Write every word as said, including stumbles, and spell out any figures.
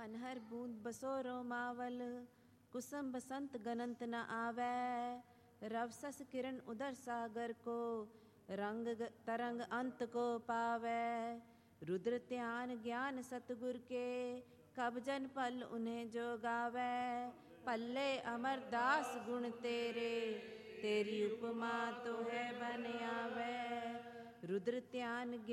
अनहर बूंद बसोरो मावल, कुसुम बसंत गनंत न आवे। रव सस किरण उदर सागर को, रंग तरंग अंत को पावे। रुद्र ध्यान ज्ञान सतगुर के, कब जन पल उन्हें जो गावे। पल्ले अमर दास गुण तेरे, तेरी उपमा तो है बन आवे। रुद्र ध्यान